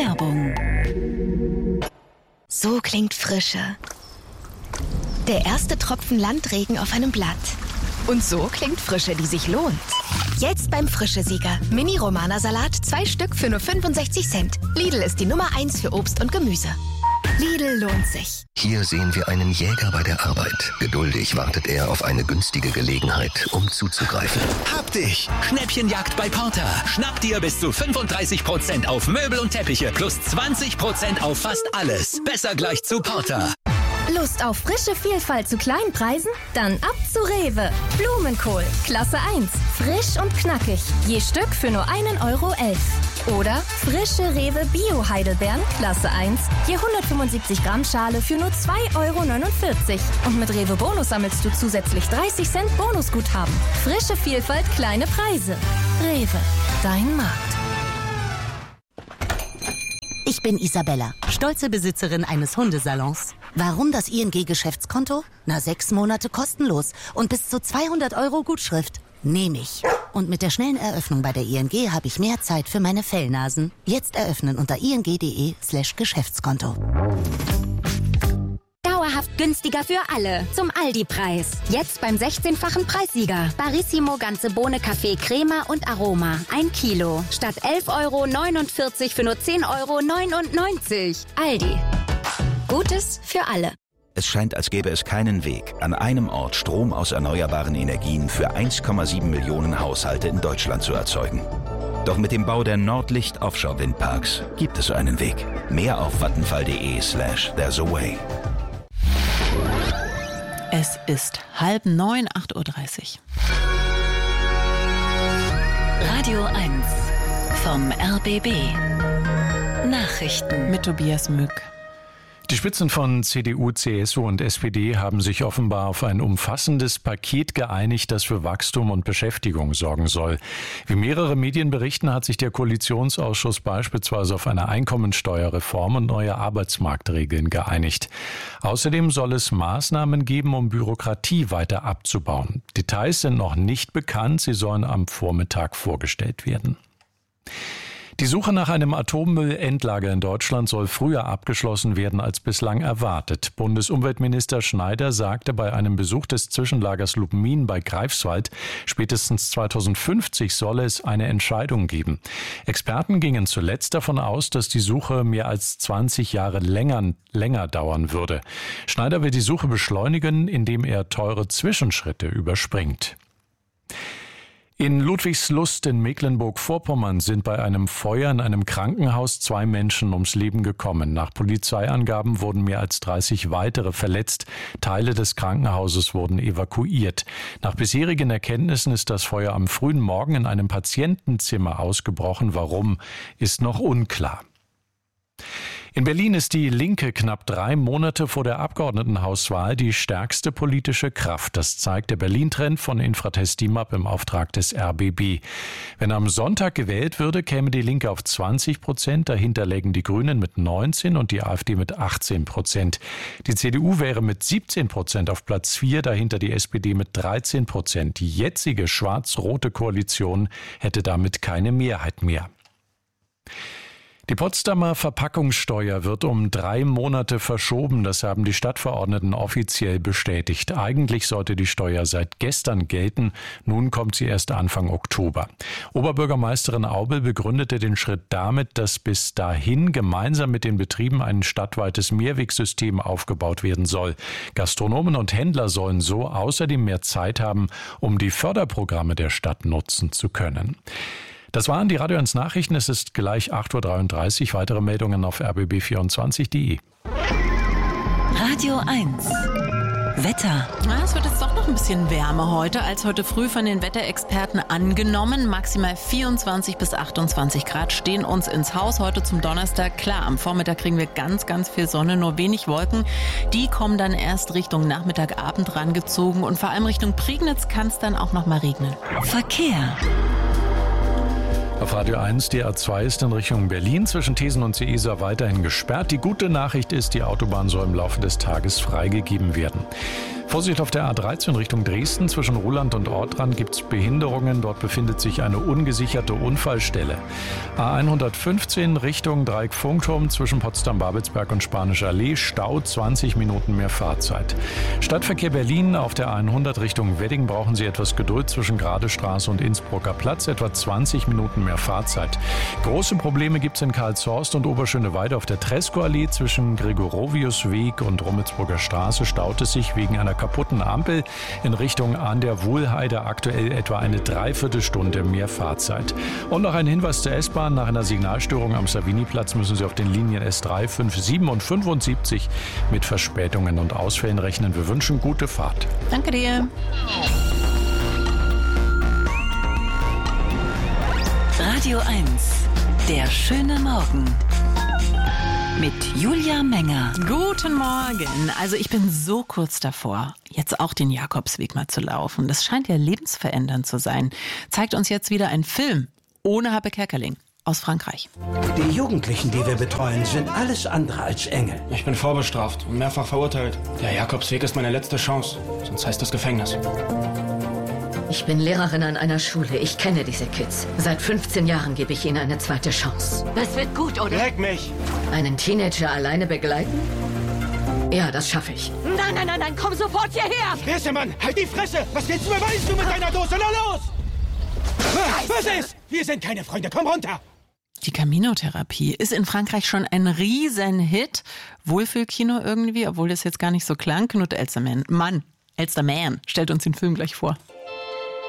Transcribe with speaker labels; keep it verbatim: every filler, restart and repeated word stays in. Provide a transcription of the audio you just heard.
Speaker 1: Werbung.
Speaker 2: So klingt Frische. Der erste Tropfen Landregen auf einem Blatt. Und so klingt Frische, die sich lohnt. Jetzt beim Frische-Sieger. Mini-Romana-Salat, zwei Stück für nur fünfundsechzig Cent. Lidl ist die Nummer eins für Obst und Gemüse. Lidl lohnt sich.
Speaker 3: Hier sehen wir einen Jäger bei der Arbeit. Geduldig wartet er auf eine günstige Gelegenheit, um zuzugreifen.
Speaker 4: Hab dich! Schnäppchenjagd bei Porter. Schnapp dir bis zu fünfunddreißig Prozent auf Möbel und Teppiche plus zwanzig Prozent auf fast alles. Besser gleich zu Porter.
Speaker 5: Lust auf frische Vielfalt zu kleinen Preisen? Dann ab zu Rewe. Blumenkohl, Klasse eins. Frisch und knackig. Je Stück für nur einen Euro elf. Oder frische Rewe Bio-Heidelbeeren, Klasse eins. Je hundertfünfundsiebzig Gramm Schale für nur zwei Euro neunundvierzig. Und mit Rewe Bonus sammelst du zusätzlich dreißig Cent Bonusguthaben. Frische Vielfalt, kleine Preise. Rewe, dein Markt.
Speaker 6: Ich bin Isabella, stolze Besitzerin eines Hundesalons. Warum das I N G-Geschäftskonto? Na, sechs Monate kostenlos und bis zu zweihundert Euro Gutschrift. Nehme ich. Und mit der schnellen Eröffnung bei der I N G habe ich mehr Zeit für meine Fellnasen. Jetzt eröffnen unter ing.de slash Geschäftskonto.
Speaker 7: Dauerhaft günstiger für alle. Zum Aldi-Preis. Jetzt beim sechzehnfachen Preissieger. Barissimo ganze Bohne Kaffee Crema und Aroma. Ein Kilo. Statt elf Euro neunundvierzig für nur zehn Euro neunundneunzig. Aldi. Gutes für alle.
Speaker 8: Es scheint, als gäbe es keinen Weg, an einem Ort Strom aus erneuerbaren Energien für eins Komma sieben Millionen Haushalte in Deutschland zu erzeugen. Doch mit dem Bau der Nordlicht Offshore Windparks gibt es einen Weg. Mehr auf vattenfall.de slash there's a way.
Speaker 1: Es ist halb neun, acht Uhr dreißig. Radio eins vom R B B. Nachrichten mit Tobias Mück.
Speaker 9: Die Spitzen von C D U, C S U und S P D haben sich offenbar auf ein umfassendes Paket geeinigt, das für Wachstum und Beschäftigung sorgen soll. Wie mehrere Medien berichten, hat sich der Koalitionsausschuss beispielsweise auf eine Einkommensteuerreform und neue Arbeitsmarktregeln geeinigt. Außerdem soll es Maßnahmen geben, um Bürokratie weiter abzubauen. Details sind noch nicht bekannt, sie sollen am Vormittag vorgestellt werden. Die Suche nach einem Atommüllendlager in Deutschland soll früher abgeschlossen werden als bislang erwartet. Bundesumweltminister Schneider sagte bei einem Besuch des Zwischenlagers Lubmin bei Greifswald, spätestens zweitausendfünfzig solle es eine Entscheidung geben. Experten gingen zuletzt davon aus, dass die Suche mehr als zwanzig Jahre länger, länger dauern würde. Schneider will die Suche beschleunigen, indem er teure Zwischenschritte überspringt. In Ludwigslust in Mecklenburg-Vorpommern sind bei einem Feuer in einem Krankenhaus zwei Menschen ums Leben gekommen. Nach Polizeiangaben wurden mehr als dreißig weitere verletzt. Teile des Krankenhauses wurden evakuiert. Nach bisherigen Erkenntnissen ist das Feuer am frühen Morgen in einem Patientenzimmer ausgebrochen. Warum, ist noch unklar. In Berlin ist die Linke knapp drei Monate vor der Abgeordnetenhauswahl die stärkste politische Kraft. Das zeigt der Berlin-Trend von Infratest DIMAP im Auftrag des R B B. Wenn am Sonntag gewählt würde, käme die Linke auf zwanzig Prozent. Dahinter lägen die Grünen mit neunzehn und die AfD mit achtzehn Prozent. Die C D U wäre mit siebzehn Prozent auf Platz vier, dahinter die S P D mit dreizehn Prozent. Die jetzige schwarz-rote Koalition hätte damit keine Mehrheit mehr. Die Potsdamer Verpackungssteuer wird um drei Monate verschoben. Das haben die Stadtverordneten offiziell bestätigt. Eigentlich sollte die Steuer seit gestern gelten. Nun kommt sie erst Anfang Oktober. Oberbürgermeisterin Aubel begründete den Schritt damit, dass bis dahin gemeinsam mit den Betrieben ein stadtweites Mehrwegsystem aufgebaut werden soll. Gastronomen und Händler sollen so außerdem mehr Zeit haben, um die Förderprogramme der Stadt nutzen zu können. Das waren die Radio eins Nachrichten. Es ist gleich acht Uhr dreiunddreißig. Weitere Meldungen auf r b b vierundzwanzig punkt de.
Speaker 1: Radio eins. Wetter.
Speaker 10: Ja, es wird jetzt doch noch ein bisschen wärmer heute als heute früh von den Wetterexperten angenommen. Maximal vierundzwanzig bis achtundzwanzig Grad stehen uns ins Haus heute zum Donnerstag. Klar, am Vormittag kriegen wir ganz, ganz viel Sonne, nur wenig Wolken. Die kommen dann erst Richtung Nachmittag, Abend rangezogen und vor allem Richtung Prignitz kann es dann auch noch mal regnen.
Speaker 1: Verkehr.
Speaker 9: Auf Radio eins, die A zwei ist in Richtung Berlin zwischen Thesen und Seesa weiterhin gesperrt. Die gute Nachricht ist, die Autobahn soll im Laufe des Tages freigegeben werden. Vorsicht auf der A dreizehn Richtung Dresden. Zwischen Ruhland und Ortrand gibt es Behinderungen. Dort befindet sich eine ungesicherte Unfallstelle. A hundertfünfzehn Richtung Dreieck-Funkturm zwischen Potsdam-Babelsberg und Spanische Allee. Stau, zwanzig Minuten mehr Fahrzeit. Stadtverkehr Berlin auf der A hundert Richtung Wedding brauchen Sie etwas Geduld zwischen Gradestraße und Innsbrucker Platz. Etwa zwanzig Minuten mehr Fahrzeit. Große Probleme gibt es in Karlshorst und Oberschöneweide auf der Treskoallee. Zwischen Gregoroviusweg und Rummelsburger Straße staut es sich wegen einer kaputten Ampel in Richtung an der Wohlheide. Aktuell etwa eine Dreiviertelstunde mehr Fahrzeit. Und noch ein Hinweis zur S-Bahn. Nach einer Signalstörung am Saviniplatz müssen Sie auf den Linien S drei, fünf, sieben und fünfundsiebzig mit Verspätungen und Ausfällen rechnen. Wir wünschen gute Fahrt.
Speaker 10: Danke dir.
Speaker 1: Radio eins, der schöne Morgen. Mit Julia Menger.
Speaker 10: Guten Morgen. Also ich bin so kurz davor, jetzt auch den Jakobsweg mal zu laufen. Das scheint ja lebensverändernd zu sein. Zeigt uns jetzt wieder ein Film ohne Happe Kerkeling aus Frankreich.
Speaker 11: Die Jugendlichen, die wir betreuen, sind alles andere als Engel.
Speaker 12: Ich bin vorbestraft und mehrfach verurteilt. Der Jakobsweg ist meine letzte Chance, sonst heißt das Gefängnis.
Speaker 13: Ich bin Lehrerin an einer Schule. Ich kenne diese Kids. Seit fünfzehn Jahren gebe ich ihnen eine zweite Chance.
Speaker 14: Das wird gut, oder?
Speaker 12: Leck mich!
Speaker 13: Einen Teenager alleine begleiten? Ja, das schaffe ich.
Speaker 14: Nein, nein, nein, nein, komm sofort hierher!
Speaker 11: Fresse, Mann! Halt die Fresse! Was willst du beweisen, du mit deiner Dose? Na los! Was ist? Wir sind keine Freunde. Komm runter!
Speaker 10: Die Camino-Therapie ist in Frankreich schon ein Riesenhit. Wohlfühlkino irgendwie, obwohl das jetzt gar nicht so klang. Knut Elstermann, Mann, Elstermann stellt uns den Film gleich vor.